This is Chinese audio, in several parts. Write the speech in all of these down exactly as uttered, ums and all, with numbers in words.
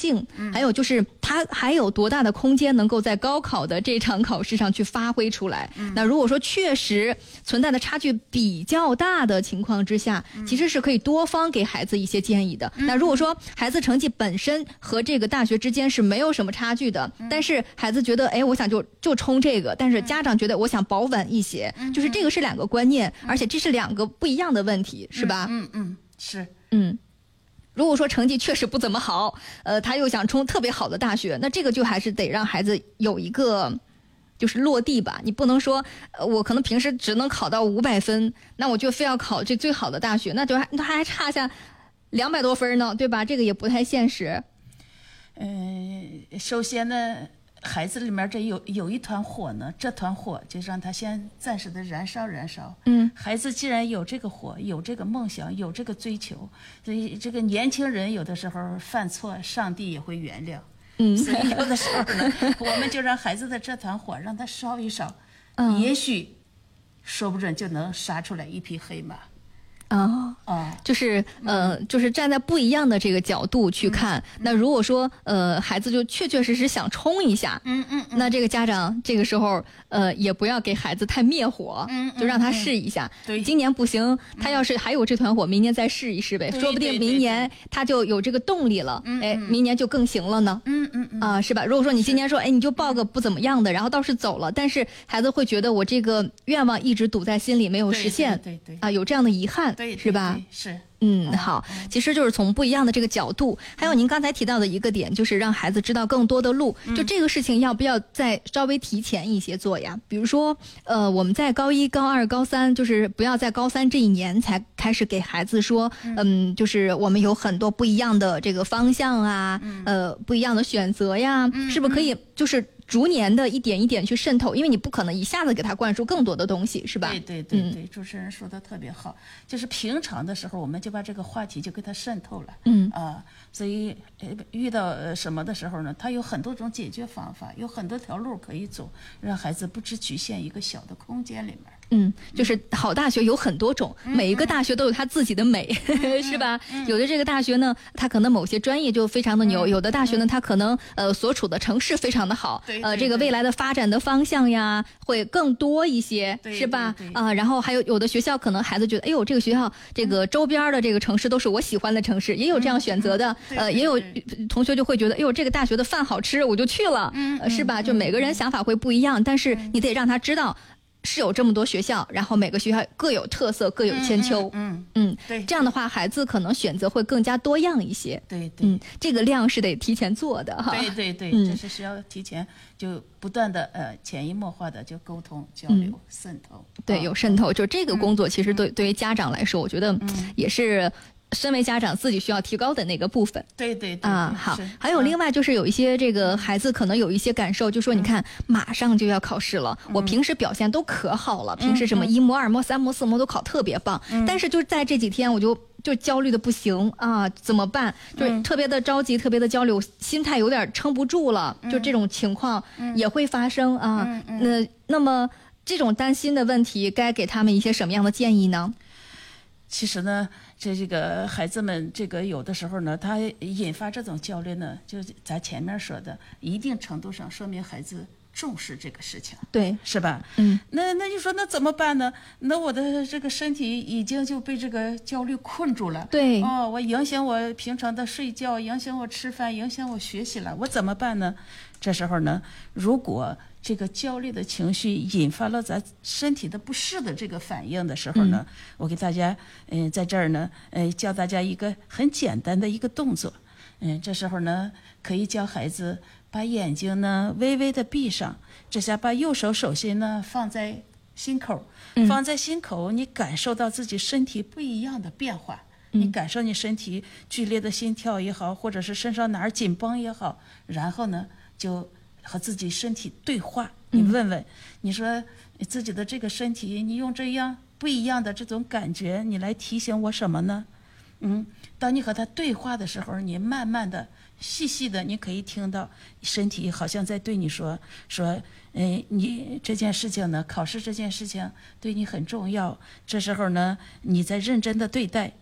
性，还有就是他还有多大的空间能够在高考的这场考试上去发挥出来。那如果说确实存在的差距比较大的情况之下，其实是可以多方给孩子一些建议的。那如果说孩子成绩本身和这个大学之间是没有什么差距的，但是孩子觉得哎，我想就就冲这个，但是家长觉得我想保稳一些，就是这个是两个观念，而且这是两个不一样的问题，是吧？ 嗯嗯，是， 嗯。如果说成绩确实不怎么好，呃，他又想冲特别好的大学，那这个就还是得让孩子有一个就是落地吧。你不能说，呃，我可能平时只能考到五百分，那我就非要考这最好的大学，那就还那还差下两百多分呢，对吧？这个也不太现实。 嗯、呃，首先呢，孩子里面这有有一团火呢，这团火就让他先暂时的燃烧燃烧。 嗯， 孩子既然有这个火，有这个梦想，有这个追求，所以这个年轻人有的时候犯错，上帝也会原谅。 嗯， 所以有的时候呢，我们就让孩子的这团火让他烧一烧， 嗯、 也许说不准就能杀出来一匹黑马。 哦， 哦， 就是呃，就是站在不一样的这个角度去看。嗯、那如果说呃，孩子就确确实实想冲一下， 嗯嗯， 那这个家长这个时候呃，也不要给孩子太灭火， 嗯， 就让他试一下。 对， 今年不行，他要是还有这团火，明年再试一试呗，说不定明年他就有这个动力了，哎，明年就更行了呢。 嗯嗯嗯， 啊，是吧？如果说你今年说，哎，你就报个不怎么样的，然后倒是走了，但是孩子会觉得我这个愿望一直堵在心里没有实现， 对对啊，有这样的遗憾。 对， 是吧？ 是， 嗯，好，其实就是从不一样的这个角度，还有您刚才提到的一个点，就是让孩子知道更多的路。就这个事情，要不要再稍微提前一些做呀？比如说，呃，我们在高一、高二、高三，就是不要在高三这一年才开始给孩子说，嗯，就是我们有很多不一样的这个方向啊，呃，不一样的选择呀，是不是可以就是逐年的一点一点去渗透？因为你不可能一下子给他灌输更多的东西，是吧？ 对对对对，嗯、主持人说的特别好，就是平常的时候我们就把这个话题就给他渗透了， 嗯啊，所以呃遇到呃什么的时候呢，他有很多种解决方法，有很多条路可以走，让孩子不只局限一个小的空间里面。 嗯，就是好大学有很多种，嗯、每一个大学都有它自己的美，嗯、是吧？嗯、有的这个大学呢，它可能某些专业就非常的牛；嗯、有的大学呢，它可能呃所处的城市非常的好， 对对对呃，这个未来的发展的方向呀会更多一些， 对是吧？ 对对啊、呃，然后还有有的学校可能孩子觉得，哎呦，这个学校这个周边的这个城市都是我喜欢的城市，也有这样选择的， 嗯、 呃，也有同学就会觉得，哎呦，这个大学的饭好吃，我就去了， 嗯呃、是吧？就每个人想法会不一样，但是你得让他知道。是有这么多学校，然后每个学校各有特色，各有千秋。 嗯嗯， 对， 这样的话，孩子可能选择会更加多样一些。 对对， 嗯，这个量是得提前做的哈。 对对对， 嗯、 这是需要提前就不断的呃潜移默化的就沟通交流、嗯、渗透。 对，有渗透，就这个工作其实对、嗯、对于家长来说，我觉得也是。身为家长自己需要提高的那个部分， 对对对啊，好，还有另外就是有一些这个孩子可能有一些感受，就说你看马上就要考试了，我平时表现都可好了，平时什么一模、二模、三模、四模都考特别棒，但是就在这几天我就就焦虑的不行啊，怎么办？就是特别的着急，特别的焦虑，心态有点撑不住了，就这种情况也会发生啊。那那么这种担心的问题，该给他们一些什么样的建议呢？ 其实呢，这这个孩子们，这个有的时候呢，他引发这种焦虑呢，就是咱前面说的，一定程度上说明孩子重视这个事情， 对， 是吧？ 嗯， 那那就说那怎么办呢？那我的这个身体已经就被这个焦虑困住了， 对， 哦，我影响我平常的睡觉，影响我吃饭，影响我学习了，我怎么办呢？这时候呢，如果这个焦虑的情绪引发了咱身体的不适的这个反应的时候呢，嗯、我给大家，嗯、呃，在这儿呢，呃，教大家一个很简单的一个动作，嗯，这时候呢，可以教孩子把眼睛呢微微的闭上，这下把右手手心呢放在心口， 嗯、 放在心口，你感受到自己身体不一样的变化。你感受你身体剧烈的心跳也好，或者是身上哪儿紧绷也好，然后呢，就和自己身体对话。你问问，你说你自己的这个身体，你用这样不一样的这种感觉，你来提醒我什么呢？嗯，当你和他对话的时候，你慢慢的、细细的，你可以听到身体好像在对你说说，哎，你这件事情呢，考试这件事情对你很重要。这时候呢，你在认真的对待。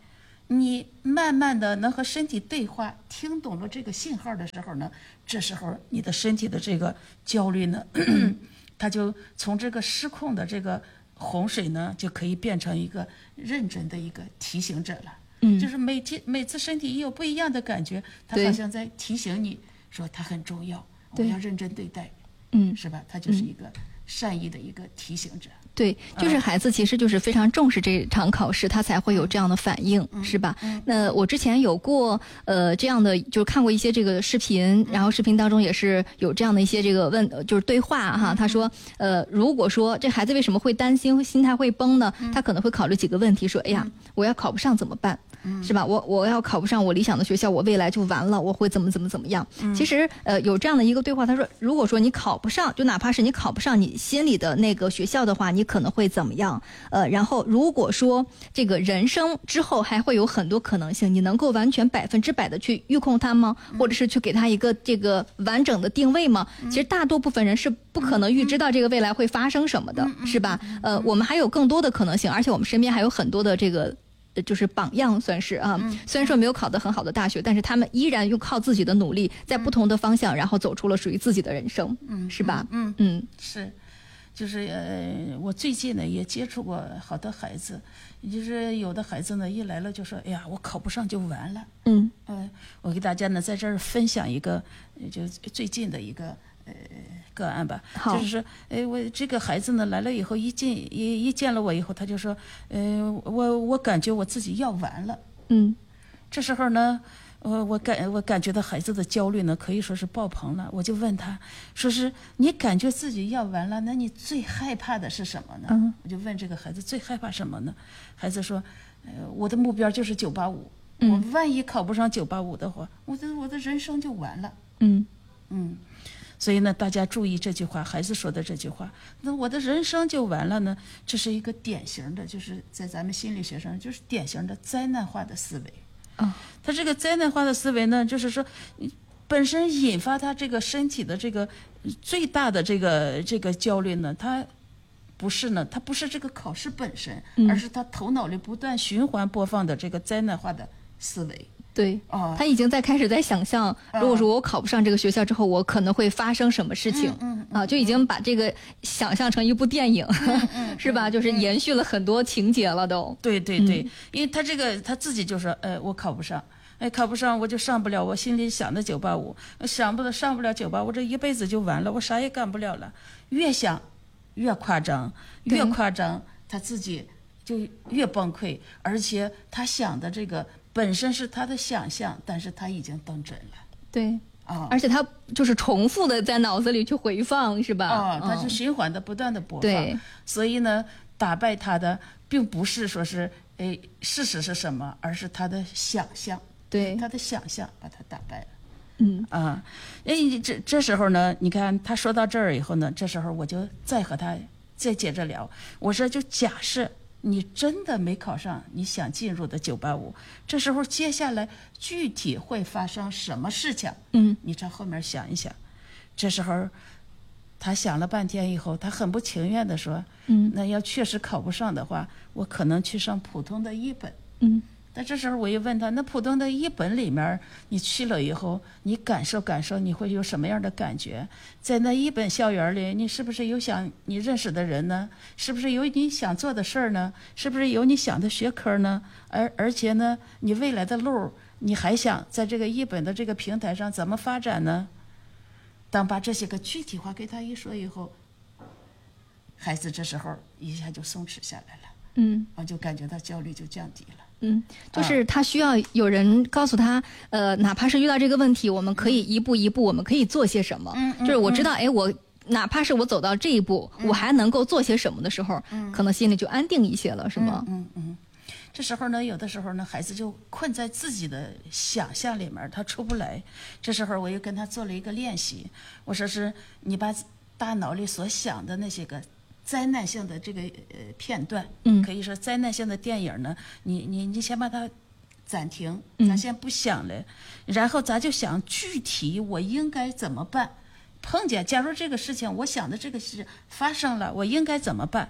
你慢慢的能和身体对话，听懂了这个信号的时候呢，这时候你的身体的这个焦虑呢，它就从这个失控的这个洪水呢，就可以变成一个认真的一个提醒者了。嗯，就是每天每次身体一有不一样的感觉，它好像在提醒你说它很重要，我要认真对待。嗯，是吧？它就是一个善意的一个提醒者。 对，就是孩子其实就是非常重视这场考试，他才会有这样的反应， 嗯、 是吧？嗯、那我之前有过呃这样的，就是看过一些这个视频，然后视频当中也是有这样的一些这个问，就是对话哈。他说，呃，如果说这孩子为什么会担心、心态会崩呢？他可能会考虑几个问题，说，哎呀，我要考不上怎么办？是吧？我我要考不上我理想的学校，我未来就完了，我会怎么怎么怎么样？嗯、其实呃有这样的一个对话，他说，如果说你考不上，就哪怕是你考不上你心里的那个学校的话，你可能会怎么样？呃，然后如果说这个人生之后还会有很多可能性，你能够完全百分之百的去预控它吗？或者是去给他一个这个完整的定位吗？其实大多部分人是不可能预知到这个未来会发生什么的，是吧？呃，我们还有更多的可能性，而且我们身边还有很多的这个。就是榜样算是啊，虽然说没有考得很好的大学，但是他们依然用靠自己的努力，在不同的方向，然后走出了属于自己的人生，嗯，是吧？ 嗯嗯，是，就是呃，我最近呢也接触过好多孩子，就是有的孩子呢一来了就说，哎呀，我考不上就完了，嗯，呃，我给大家呢在这儿分享一个，就最近的一个。呃，个案吧，就是说，哎，我这个孩子呢来了以后，一见一一见了我以后，他就说，呃，我我感觉我自己要完了，嗯，这时候呢，我我感我感觉到孩子的焦虑呢，可以说是爆棚了。我就问他，说是你感觉自己要完了，那你最害怕的是什么呢？嗯，我就问这个孩子最害怕什么呢？孩子说，呃，我的目标就是九八五，我万一考不上九八五的话，我的我的人生就完了。嗯嗯。所以呢，大家注意这句话，孩子说的这句话，那我的人生就完了呢？这是一个典型的，就是在咱们心理学上，就是典型的灾难化的思维。啊，他这个灾难化的思维呢，就是说，本身引发他这个身体的这个最大的这个这个焦虑呢，他不是呢，他不是这个考试本身，而是他头脑里不断循环播放的这个灾难化的思维。 对，哦、他已经在开始在想象，如果说我考不上这个学校之后，我可能会发生什么事情，嗯嗯嗯、啊，就已经把这个想象成一部电影，嗯嗯、是吧？就是延续了很多情节了都。 对对对，嗯、因为他这个他自己就说，呃，我考不上，哎，考不上我就上不了我心里想的九八五，想不得上不了九八五，我这一辈子就完了，我啥也干不了了。越想越夸张，越夸张，他自己就越崩溃，而且他想的这个。本身是他的想象，但是他已经登真了。 对，啊、哦，而且他就是重复的在脑子里去回放，是吧？ 哦，他是循环的，不断的播放。对，所以呢，打败他的并不是说是，哎，事实是什么，而是他的想象。 对， 他的想象把他打败了。嗯啊，哎，这这时候呢，你看他说到这儿以后呢，这时候我就再和他再接着聊。我说，就假设。你真的没考上你想进入的九八五，这时候接下来具体会发生什么事情？嗯，你在后面想一想。这时候他想了半天以后，他很不情愿地说：“嗯，那要确实考不上的话，我可能去上普通的一本。”嗯，但这时候我又问他：“那普通的一本里面，你去了以后，你感受感受，你会有什么样的感觉？在那一本校园里，你是不是有想你认识的人呢？是不是有你想做的事儿呢？是不是有你想的学科呢？而而且呢，你未来的路，你还想在这个一本的这个平台上怎么发展呢？”当把这些个具体化给他一说以后，孩子这时候一下就松弛下来了。嗯，我就感觉到焦虑就降低了。 嗯，就是他需要有人告诉他，呃，哪怕是遇到这个问题，我们可以一步一步，我们可以做些什么。嗯，就是我知道，哎，我哪怕是我走到这一步，我还能够做些什么的时候，可能心里就安定一些了，是吗？ 嗯嗯。这时候呢，有的时候呢，孩子就困在自己的想象里面，他出不来。这时候我又跟他做了一个练习，我说是你把大脑里所想的那些个灾难性的这个呃片段，嗯，可以说灾难性的电影呢，你你你先把它暂停，咱先不想了，嗯、然后咱就想具体我应该怎么办。碰见假如这个事情，我想的这个事发生了，我应该怎么办？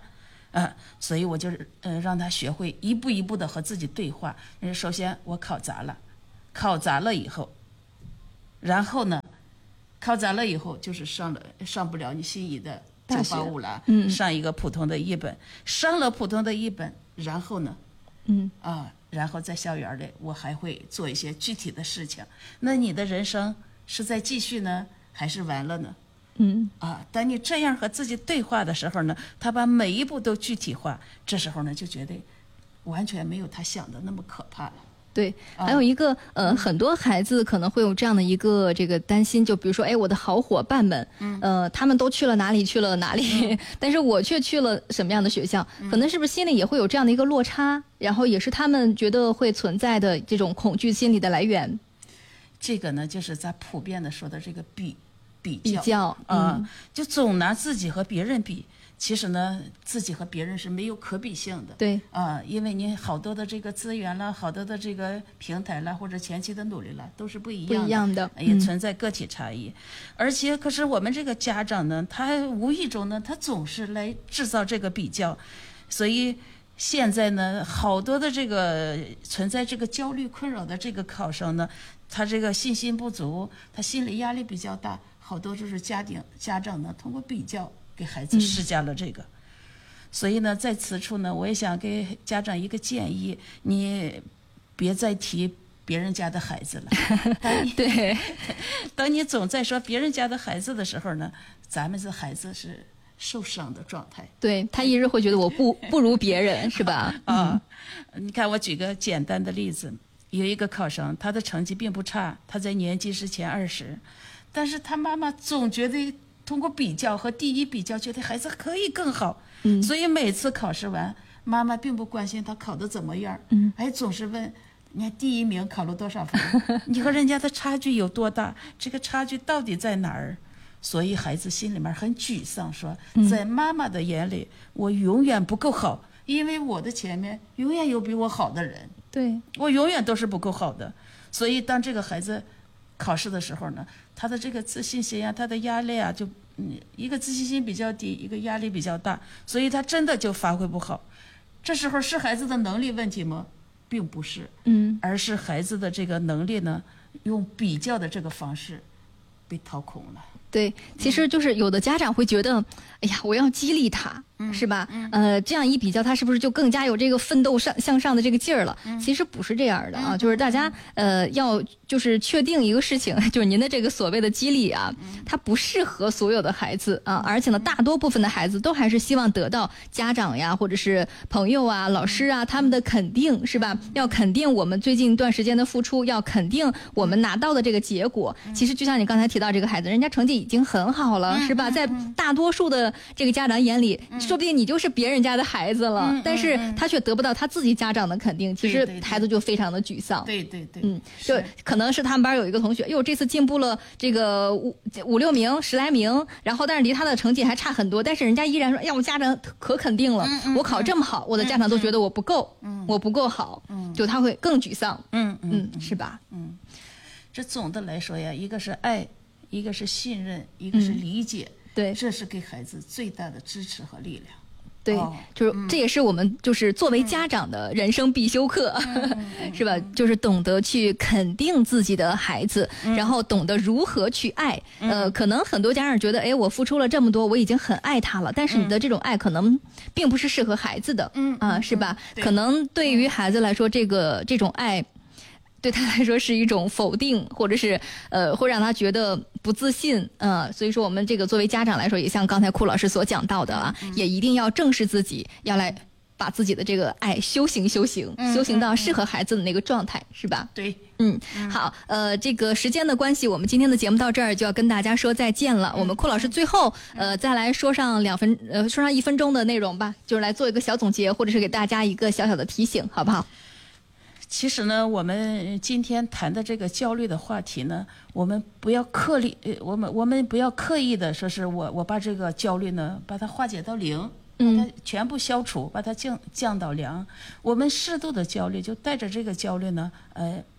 啊，所以我就是呃让他学会一步一步的和自己对话。呃首先我考砸了，考砸了以后，然后呢，考砸了以后就是上了上不了你心仪的九八五了， 嗯， 上一个普通的一本，上了普通的一本，然后呢， 嗯啊，然后在校园里我还会做一些具体的事情。那你的人生是在继续呢，还是完了呢？ 嗯啊，当你这样和自己对话的时候呢，他把每一步都具体化，这时候呢就觉得完全没有他想的那么可怕了。 对，还有一个呃，很多孩子可能会有这样的一个这个担心，就比如说，哎，我的好伙伴们，呃，他们都去了哪里去了哪里，但是我却去了什么样的学校？可能是不是心里也会有这样的一个落差，然后也是他们觉得会存在的这种恐惧心理的来源。 这个呢，就是咱普遍的说的这个比比较比较啊、 嗯就总拿自己和别人比。其实呢，自己和别人是没有可比性的。 对啊、因为你好多的这个资源啦，好多的这个平台啦，或者前期的努力啦，都是不一样的， 不一样的也嗯存在个体差异。而且，可是我们这个家长呢，他无意中呢，他总是来制造这个比较，所以现在呢，好多的这个存在这个焦虑困扰的这个考生呢，他这个信心不足，他心理压力比较大，好多就是家庭家长呢通过比较给孩子施加了这个。所以呢，在此处呢，我也想给家长一个建议，你别再提别人家的孩子了。当你对， 当你总在说别人家的孩子的时候呢，咱们的孩子是受伤的状态。 对他一直会觉得我不不如别人，是吧？ 啊，你看，我举个简单的例子，有一个考生，他的成绩并不差，他在年级是前二十，但是他妈妈总觉得通过比较和第一比较，觉得孩子可以更好， 嗯所以每次考试完，妈妈并不关心他考得怎么样， 嗯， 哎，总是问。你看第一名考了多少分？你和人家的差距有多大？这个差距到底在哪儿？所以孩子心里面很沮丧，说在妈妈的眼里，我永远不够好，因为我的前面永远有比我好的人， 对， 我永远都是不够好的。所以当这个孩子考试的时候呢，他的这个自信心啊，他的压力啊，就嗯，一个自信心比较低，一个压力比较大，所以他真的就发挥不好。这时候是孩子的能力问题吗？并不是， 嗯， 而是孩子的这个能力呢，用比较的这个方式被掏空了。 对，其实就是有的家长会觉得，哎呀，我要激励他， 嗯、 是吧？嗯、呃，这样一比较，他是不是就更加有这个奋斗上向上的这个劲儿了？嗯、其实不是这样的啊，嗯、就是大家呃要就是确定一个事情，就是您的这个所谓的激励啊，嗯、它不适合所有的孩子啊，而且呢，大多部分的孩子都还是希望得到家长呀，或者是朋友啊、老师啊他们的肯定，是吧？要肯定我们最近一段时间的付出，要肯定我们拿到的这个结果。其实就像你刚才提到这个孩子，人家成绩已经很好了，是吧？在大多数的这个家长眼里，说不定你就是别人家的孩子了，但是他却得不到他自己家长的肯定，其实孩子就非常的沮丧。 对对对， 嗯，就可能是他们班有一个同学，哟，这次进步了这个五五六名、十来名，然后但是离他的成绩还差很多，但是人家依然说，哎呀，我家长可肯定了，我考这么好，我的家长都觉得我不够，我不够好，就他会更沮丧。 嗯嗯，是吧？ 嗯，这总的来说呀，一个是爱，一个是信任，一个是理解， 嗯、对， 这是给孩子最大的支持和力量。 对， 哦、 就是、嗯、这也是我们就是作为家长的人生必修课，嗯、是吧？就是懂得去肯定自己的孩子，嗯、然后懂得如何去爱。嗯、呃，可能很多家长觉得，哎，我付出了这么多，我已经很爱他了，但是你的这种爱可能并不是适合孩子的， 嗯啊，是吧？ 嗯、 可能对于孩子来说，这个这种爱。对他来说是一种否定，或者是呃会让他觉得不自信，呃，所以说我们这个作为家长来说，也像刚才库老师所讲到的啊，嗯、也一定要正视自己，要来把自己的这个爱修行修行， 嗯、 修行到适合孩子的那个状态，是吧？ 对， 嗯，好，呃，这个时间的关系，我们今天的节目到这儿就要跟大家说再见了。嗯、我们库老师最后呃再来说上两分呃说上一分钟的内容吧，就是来做一个小总结，或者是给大家一个小小的提醒，好不好？ 其实呢，我们今天谈的这个焦虑的话题呢，我们不要刻意，呃，我们我们不要刻意的说是我我把这个焦虑呢，把它化解到零，把它全部消除，把它降降到零。我们适度的焦虑，就带着这个焦虑呢，呃，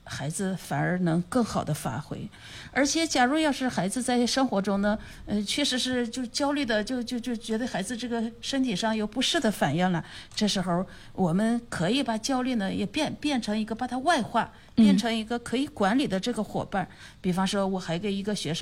孩子反而能更好的发挥。而且假如要是孩子在生活中呢，呃，确实是就焦虑的，就就就觉得孩子这个身体上有不适的反应了，这时候我们可以把焦虑呢也变变成一个把它外化，变成一个可以管理的这个伙伴。比方说我还给一个学生